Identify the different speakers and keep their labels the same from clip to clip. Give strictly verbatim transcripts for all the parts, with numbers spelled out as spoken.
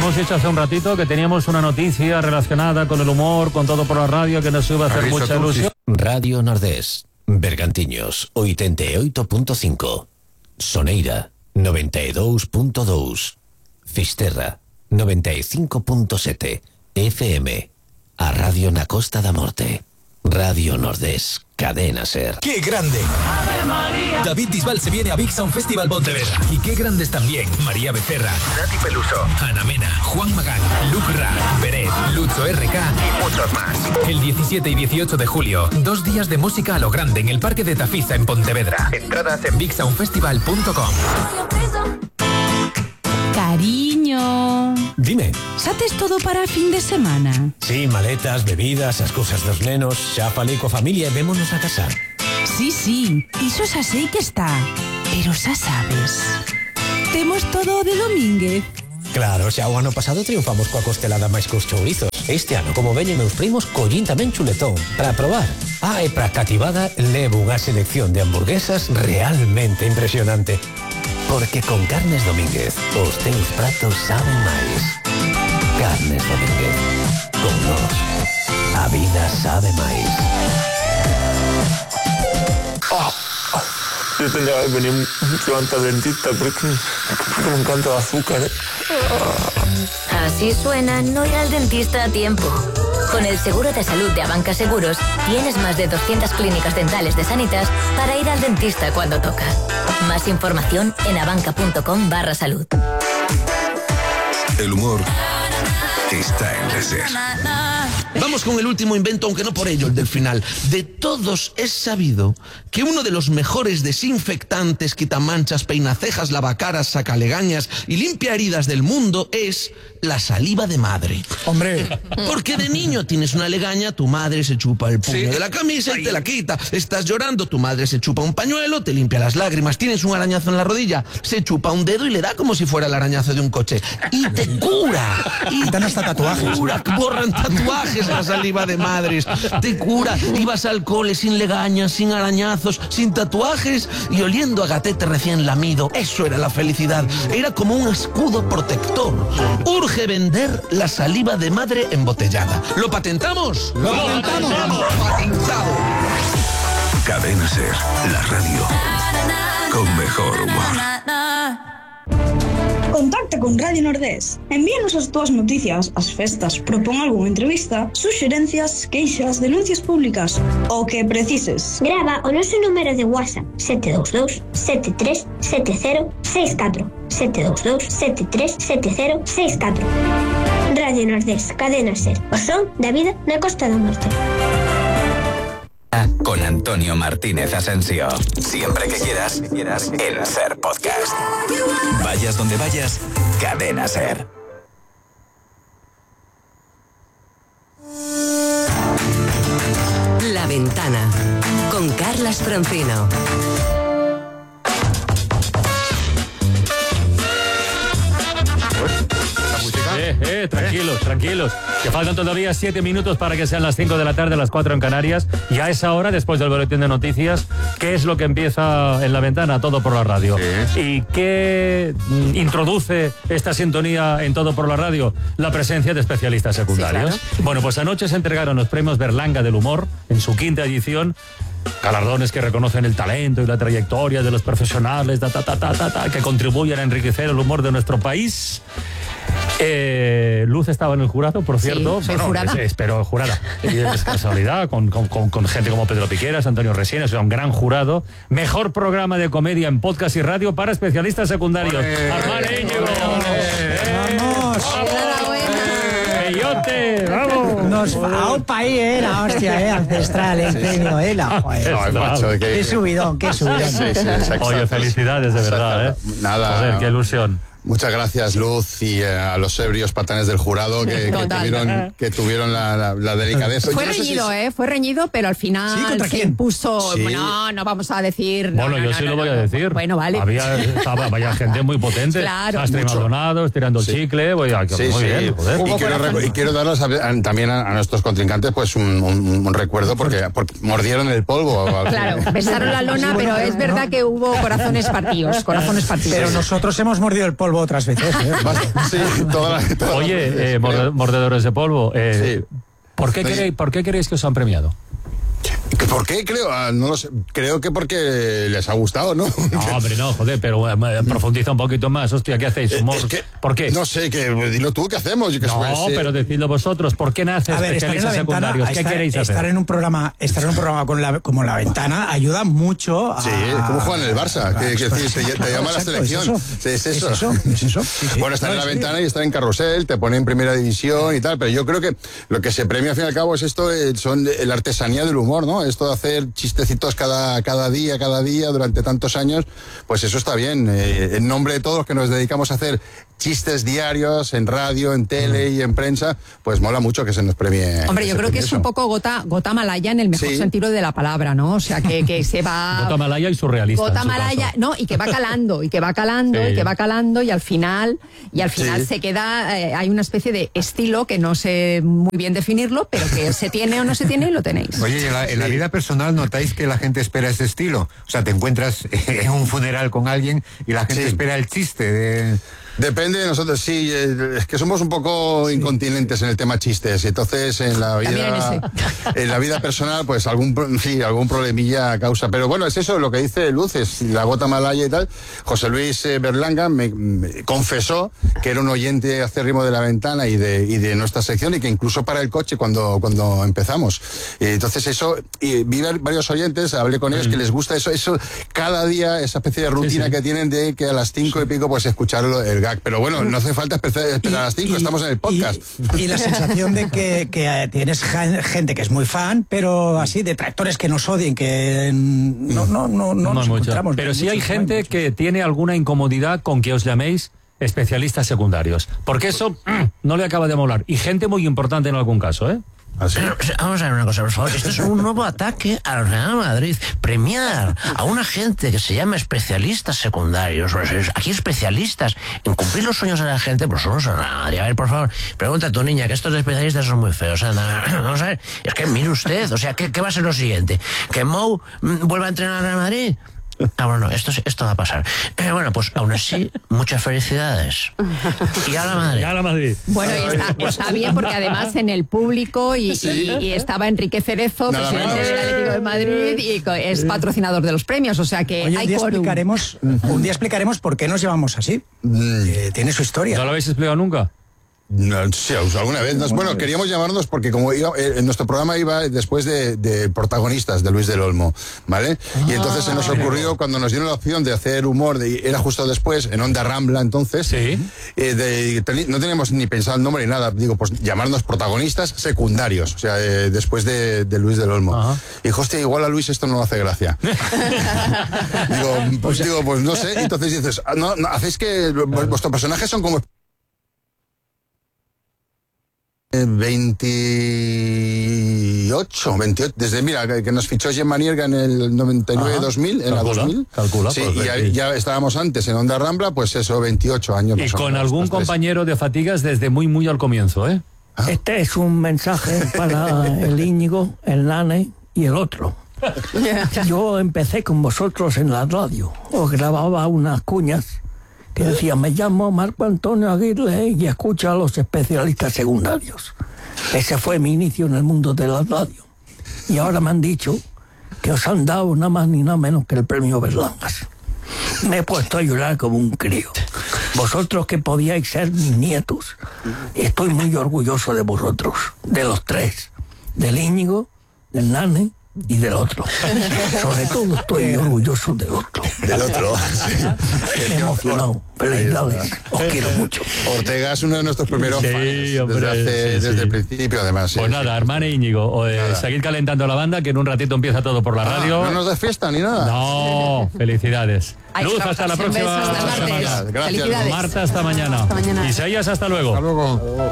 Speaker 1: hemos dicho hace un ratito que teníamos una noticia relacionada con el humor, con todo por la radio, que nos iba a hacer mucha ilusión.
Speaker 2: Radio Nordés, Bergantiños, ochenta y ocho punto cinco. Soneira, noventa y dos punto dos. Fisterra, noventa y cinco punto siete. F M. A Radio na Costa da Morte. Radio Nordés, Cadena Ser.
Speaker 3: ¡Qué grande! David Bisbal se viene a Big Sound Festival Pontevedra. Y qué grandes también María Becerra, Nati Peluso, Ana Mena, Juan Magán, Luke Ra, Beret, Lucho R K y muchos más. El diecisiete y dieciocho de julio, dos días de música a lo grande en el Parque de Tafiza en Pontevedra. Entradas en big sound festival punto com.
Speaker 4: Cariño.
Speaker 2: Dime.
Speaker 4: ¿Sates todo para fin de semana?
Speaker 2: Sí, maletas, bebidas, as cousas dos nenos. Xa falei coa familia e vémonos a casar.
Speaker 4: Sí, sí, iso xa sei que está. Pero xa sabes, temos todo de Domínguez.
Speaker 2: Claro, xa o ano pasado triunfamos coa costelada máis cos chourizos. Este ano, como veñen meus primos, collín tamén chuletón para probar. Ah, e para cativada levo unha selección de hamburguesas realmente impresionante. Porque con Carnes Domínguez os teus pratos saben máis. Carnes Domínguez. Con nós, a vida sabe máis.
Speaker 5: Oh, yo tendría que venir antes al dentista porque me encanta el azúcar, ¿eh?
Speaker 6: Así suena no ir al dentista a tiempo. Con el seguro de salud de Abanca Seguros tienes más de doscientas clínicas dentales de Sanitas para ir al dentista cuando toca. Más información en abanca.com barra salud.
Speaker 7: El humor está en la SER.
Speaker 8: Vamos con el último invento, aunque no por ello, el del final. De todos es sabido que uno de los mejores desinfectantes, quitamanchas, peinacejas, lavacaras, sacalegañas y limpia heridas del mundo es la saliva de madre.
Speaker 9: Hombre.
Speaker 8: Porque de niño tienes una legaña, tu madre se chupa el puño sí. de la camisa y te la quita. Estás llorando, tu madre se chupa un pañuelo, te limpia las lágrimas. Tienes un arañazo en la rodilla, se chupa un dedo y le da como si fuera el arañazo de un coche. Y te cura.
Speaker 9: Y dan hasta tatuajes.
Speaker 8: Cura, borran tatuajes la saliva de madres. Te cura. Ibas al cole sin legañas, sin arañazos, sin tatuajes y oliendo a gatete recién lamido. Eso era la felicidad. Era como un escudo protector. Urge vender la saliva de madre embotellada. ¿Lo patentamos?
Speaker 9: ¡Lo patentamos!
Speaker 8: ¡Patentado!
Speaker 7: Cadena Ser, la radio con mejor humor.
Speaker 10: Contacta con Radio Nordés. Envíanos as túas noticias, as festas, propón algunha entrevista, suxerencias, queixas, denuncias públicas, o que precises.
Speaker 11: Grava o noso número de WhatsApp sete dos dous, sete tres, sete cero, seis catro sete dos dous, sete tres, sete cero, seis catro. Radio Nordés, Cadena Ser, o son da vida na Costa da Morte.
Speaker 3: Con Antonio Martínez Asensio. Siempre que quieras, quieras en Ser Podcast. Vayas donde vayas, Cadena Ser.
Speaker 12: La Ventana con Carlas Francino.
Speaker 1: Eh, eh, tranquilos, tranquilos. Que faltan todavía siete minutos para que sean las cinco de la tarde, las cuatro en Canarias. Y a esa hora, después del boletín de noticias, ¿qué es lo que empieza en La Ventana? Todo por la radio. Sí. ¿Y qué mm, introduce esta sintonía en Todo por la radio? La presencia de especialistas secundarios. Sí, claro. Bueno, pues anoche se entregaron los premios Berlanga del Humor en su quinta edición. Galardones que reconocen el talento y la trayectoria de los profesionales ta, ta, ta, ta, ta, ta, que contribuyen a enriquecer el humor de nuestro país. Eh, Luz estaba en el jurado, por cierto.
Speaker 4: Sí, soy
Speaker 1: bueno,
Speaker 4: jurada.
Speaker 1: Es, espero jurada. Y es casualidad, con, con, con, con gente como Pedro Piqueras, Antonio Resines, o sea, un gran jurado. Mejor programa de comedia en podcast y radio para especialistas secundarios. Armán Íñigo.
Speaker 9: ¡Vamos!
Speaker 1: ¡Bellote! ¡Vamos!
Speaker 13: Nos va un país, eh, la hostia, eh, ancestral, el premio, eh, la joder.
Speaker 1: No, macho,
Speaker 13: qué, qué subidón, qué subidón.
Speaker 14: Sí, sí, exacto.
Speaker 1: Oye, felicidades de verdad, eh.
Speaker 14: Nada.
Speaker 1: Joder, qué ilusión.
Speaker 14: Muchas gracias, Luz, y eh, a los ebrios patanes del jurado que, que tuvieron, que tuvieron la, la, la delicadeza.
Speaker 4: Fue
Speaker 14: yo no
Speaker 4: reñido,
Speaker 14: sé si...
Speaker 4: ¿eh? Fue reñido, pero al final
Speaker 14: ¿Sí? ¿Contra
Speaker 4: se
Speaker 14: quién?
Speaker 4: impuso.
Speaker 14: Sí.
Speaker 4: No, no vamos a decir. No,
Speaker 1: bueno,
Speaker 4: no,
Speaker 1: yo
Speaker 4: no,
Speaker 1: sí
Speaker 4: no,
Speaker 1: lo voy
Speaker 4: no,
Speaker 1: a
Speaker 4: no.
Speaker 1: decir.
Speaker 4: Bueno, vale.
Speaker 1: Había, estaba, vaya gente muy potente.
Speaker 4: Claro.
Speaker 1: Astrid
Speaker 14: Mucho.
Speaker 1: Maldonado, estirando
Speaker 14: Sí.
Speaker 1: chicle. Voy a,
Speaker 14: Sí,
Speaker 1: muy
Speaker 14: sí.
Speaker 1: bien, joder.
Speaker 14: Y quiero, recu- y quiero darnos a- a- también a, a nuestros contrincantes pues un, un, un recuerdo porque, porque mordieron el polvo.
Speaker 4: Claro, besaron la lona,
Speaker 13: Sí, bueno,
Speaker 4: pero
Speaker 13: pero
Speaker 4: es verdad
Speaker 13: no.
Speaker 4: que hubo corazones partidos, corazones partidos.
Speaker 13: Pero nosotros hemos mordido el polvo
Speaker 9: polvo otras veces. ¿eh?
Speaker 14: Sí, toda la, toda
Speaker 1: Oye,
Speaker 14: la
Speaker 1: eh, morde, mordedores de polvo, eh,
Speaker 14: Sí.
Speaker 1: ¿por, qué queréis, ¿por qué queréis que os han premiado?
Speaker 14: ¿Por qué? Creo, ah, no lo sé. Creo que porque les ha gustado, ¿no?
Speaker 1: No, hombre, no, joder, pero eh, profundiza un poquito más. Hostia, ¿qué hacéis? Humor.
Speaker 14: Es que,
Speaker 1: ¿Por qué?
Speaker 14: No sé, que dilo tú, ¿qué hacemos? Yo que
Speaker 1: No,
Speaker 14: sé.
Speaker 1: pero decidlo vosotros. ¿Por qué nace
Speaker 9: A ver, estar en
Speaker 1: especialistas
Speaker 9: la ventana,
Speaker 1: secundarios? ¿Qué
Speaker 9: estar,
Speaker 1: queréis hacer?
Speaker 9: estar en un programa, estar en un programa con la, como La Ventana ayuda mucho a...
Speaker 14: Sí, como juegan en el Barça, que, que,
Speaker 9: Exacto,
Speaker 14: te, te llama a la
Speaker 9: exacto,
Speaker 14: selección.
Speaker 9: Es eso,
Speaker 14: Sí, es eso.
Speaker 9: es eso, es eso, sí, sí.
Speaker 14: Bueno, estar
Speaker 9: No,
Speaker 14: en la
Speaker 9: sí.
Speaker 14: ventana y estar en carrusel, te ponen en primera división y tal, pero yo creo que lo que se premia al fin y al cabo es esto, eh, son eh, la artesanía del humor, ¿no? Esto de hacer chistecitos cada, cada día, cada día, durante tantos años, pues eso está bien. Eh, en nombre de todos los que nos dedicamos a hacer chistes diarios en radio, en tele y en prensa, pues mola mucho que se nos premie.
Speaker 15: Hombre, yo
Speaker 14: se
Speaker 15: creo que
Speaker 14: premie
Speaker 15: es
Speaker 14: eso.
Speaker 15: un poco gota, gota malaya en el mejor
Speaker 14: Sí.
Speaker 15: sentido de la palabra, ¿no? O sea, que, que se va...
Speaker 1: Gota malaya y surrealista.
Speaker 15: Gota
Speaker 1: en su
Speaker 15: malaya,
Speaker 1: caso.
Speaker 15: no, y que va calando, y que va calando,
Speaker 1: Sí.
Speaker 15: y que va calando, y al final, y al final
Speaker 14: Sí.
Speaker 15: se queda, eh, hay una especie de estilo que no sé muy bien definirlo, pero que se tiene o no se tiene y lo tenéis.
Speaker 16: Oye, y en la, en la vida personal notáis que la gente espera ese estilo. O sea, te encuentras en un funeral con alguien y la gente
Speaker 14: Sí.
Speaker 16: espera el chiste de...
Speaker 14: Depende de nosotros, sí, eh, es que somos un poco incontinentes en el tema chistes, y entonces en la
Speaker 15: También en
Speaker 14: vida en la vida personal pues algún pro- sí, algún problemilla causa, pero bueno, es eso lo que dice Luz, es la gota malaya y tal. José Luis eh, Berlanga me, me confesó que era un oyente acérrimo de La Ventana y de y de nuestra sección, y que incluso para el coche cuando cuando empezamos. Y entonces eso, y vi varios oyentes, hablé con ellos, que les gusta eso, eso cada día, esa especie de rutina
Speaker 1: Sí, sí.
Speaker 14: que tienen de que a las cinco y pico pues escucharlo el gag. Pero bueno, no hace falta esperar, esperar a las cinco, estamos en el podcast.
Speaker 9: Y, y la sensación de que, que eh, tienes gen- gente que es muy fan, pero así, detractores que nos odien, que no, no, no, no,
Speaker 1: No
Speaker 9: nos
Speaker 1: hay mucho.
Speaker 9: encontramos.
Speaker 1: Pero
Speaker 9: No
Speaker 1: sí hay
Speaker 9: muchos,
Speaker 1: gente
Speaker 9: no hay
Speaker 1: que tiene alguna incomodidad con que os llaméis especialistas secundarios. Porque eso mm, no le acaba de molar. Y gente muy importante en algún caso, ¿eh?
Speaker 14: Así.
Speaker 8: Pero, vamos a ver una cosa, por favor. Esto es un nuevo ataque al Real Madrid. Premiar a una gente que se llama especialistas secundarios. Aquí especialistas en cumplir los sueños de la gente, pues no son nada. A ver, por favor, pregunta a tu niña, que estos especialistas son muy feos. Anda, vamos a ver. Es que mire usted, o sea, ¿qué, qué va a ser lo siguiente? ¿Que Mou mm, vuelva a entrenar al Real Madrid? Ah, bueno, esto, esto va a pasar. Eh, bueno, pues aún así, muchas felicidades. Y a la Madrid.
Speaker 1: Y a la Madrid.
Speaker 15: Bueno, y está, está bien porque además en el público y,
Speaker 14: Sí.
Speaker 15: y- y estaba Enrique Cerezo,
Speaker 14: Nada
Speaker 15: presidente
Speaker 14: menos.
Speaker 15: del Atlético de Madrid, y co- es patrocinador de los premios, o sea que
Speaker 9: Oye, un
Speaker 15: hay
Speaker 9: día
Speaker 15: quórum.
Speaker 9: explicaremos, un día explicaremos por qué nos llevamos así. Eh, tiene su historia.
Speaker 1: ¿No lo habéis explicado nunca?
Speaker 14: No, sí, alguna vez. Nos- bueno, queríamos llamarnos porque como iba, eh, en nuestro programa iba después de, de protagonistas de Luis del Olmo, ¿vale? Y entonces se nos ocurrió, cuando nos dieron la opción de hacer humor, de, era justo después, en Onda Rambla entonces,
Speaker 1: Sí.
Speaker 14: eh, de- teni- no teníamos ni pensado el nombre ni nada, digo, pues llamarnos protagonistas secundarios, o sea, eh, después de, de Luis del Olmo.
Speaker 1: Ajá.
Speaker 14: Y dijo, hostia, igual a Luis esto no le hace gracia. digo, pues, digo, pues no sé, entonces dices, ah, no, no, hacéis que vuestros personajes son como veintiocho, veintiocho, desde, mira, que que nos fichó Gemma Nierga en el noventa y nueve
Speaker 1: Ajá.
Speaker 14: dos mil, en la
Speaker 1: Calcula,
Speaker 14: dos mil.
Speaker 1: calcula,
Speaker 14: Sí,
Speaker 1: pues,
Speaker 14: y ya,
Speaker 1: veinti.
Speaker 14: ya estábamos antes en Onda Rambla, pues eso, veintiocho años.
Speaker 1: Y
Speaker 14: más o
Speaker 1: con
Speaker 14: menos,
Speaker 1: algún
Speaker 14: los tres.
Speaker 1: compañero de fatigas desde muy, muy al comienzo, ¿eh?
Speaker 17: Este es un mensaje para el Íñigo, el Nane y el otro. Yo empecé con vosotros en la radio. Os grababa unas cuñas que decían, me llamo Marco Antonio Aguirre y escucho a los especialistas secundarios. Ese fue mi inicio en el mundo de la radio. Y ahora me han dicho que os han dado nada más ni nada menos que el premio Berlangas. Me he puesto a llorar como un crío. Vosotros que podíais ser mis nietos, estoy muy orgulloso de vosotros, de los tres, del Íñigo, del Nane y del otro. Sobre todo estoy orgulloso del otro.
Speaker 14: Del otro.
Speaker 17: Me he emocionado. Felicidades. Os quiero mucho.
Speaker 14: Ortega es uno de nuestros primeros
Speaker 1: Sí,
Speaker 14: fans
Speaker 1: hombre,
Speaker 14: desde, hace-
Speaker 1: sí,
Speaker 14: desde
Speaker 1: sí.
Speaker 14: el principio, además. sí,
Speaker 1: Pues
Speaker 14: sí.
Speaker 1: nada, hermana Íñigo, o, eh,
Speaker 14: Nada.
Speaker 1: seguid calentando la banda, que en un ratito empieza todo por la
Speaker 14: Ah,
Speaker 1: radio.
Speaker 14: no nos da fiesta ni nada.
Speaker 1: No, felicidades.
Speaker 15: Ay,
Speaker 1: Luz, hasta la
Speaker 15: un
Speaker 1: próxima
Speaker 15: beso, hasta el martes.
Speaker 1: semana.
Speaker 14: Gracias.
Speaker 15: Felicidades.
Speaker 1: Marta, hasta mañana.
Speaker 15: Hasta mañana.
Speaker 1: Isaías, hasta luego.
Speaker 16: Hasta luego.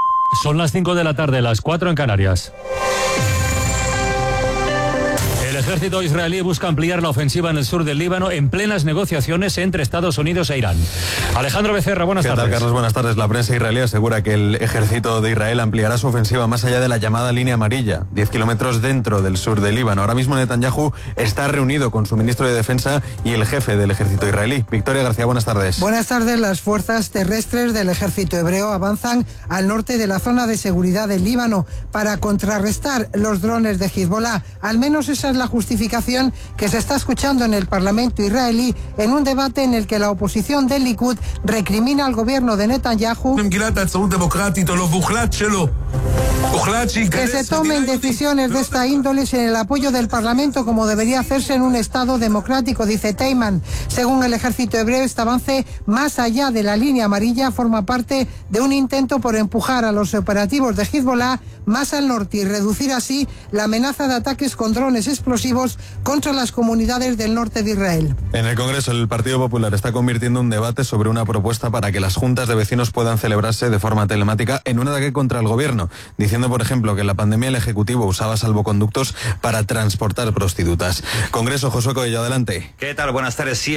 Speaker 1: Son las cinco de la tarde, las cuatro en Canarias. El ejército ejército israelí busca ampliar la ofensiva en el sur del Líbano en plenas negociaciones entre Estados Unidos e Irán. Alejandro Becerra, buenas
Speaker 18: ¿Qué
Speaker 1: tardes.
Speaker 18: tal, Carlos? Buenas tardes. La prensa israelí asegura que el ejército de Israel ampliará su ofensiva más allá de la llamada línea amarilla, diez kilómetros dentro del sur del Líbano. Ahora mismo Netanyahu está reunido con su ministro de Defensa y el jefe del ejército israelí. Victoria García, buenas tardes.
Speaker 19: Buenas tardes. Las fuerzas terrestres del ejército hebreo avanzan al norte de la zona de seguridad del Líbano para contrarrestar los drones de Hezbollah. Al menos esa es la justificación que se está escuchando en el Parlamento israelí en un debate en el que la oposición del Likud recrimina al gobierno de Netanyahu que se tomen decisiones de esta índole sin el apoyo del Parlamento como debería hacerse en un Estado democrático, dice Teiman. Según el ejército hebreo, este avance más allá de la línea amarilla forma parte de un intento por empujar a los operativos de Hezbollah más al norte y reducir así la amenaza de ataques con drones explosivos contra las comunidades del norte de Israel.
Speaker 18: En el Congreso, el Partido Popular está convirtiendo un debate sobre una propuesta para que las juntas de vecinos puedan celebrarse de forma telemática en un ataque contra el gobierno, diciendo, por ejemplo, que en la pandemia el Ejecutivo usaba salvoconductos para transportar prostitutas. Congreso, Josué Coello, adelante.
Speaker 20: ¿Qué tal? Buenas tardes. Sí,